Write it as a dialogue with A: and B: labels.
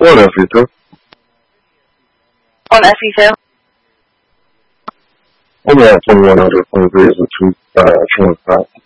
A: What FE2?
B: On FE2?
A: I'm at 21 under 23 is a 25.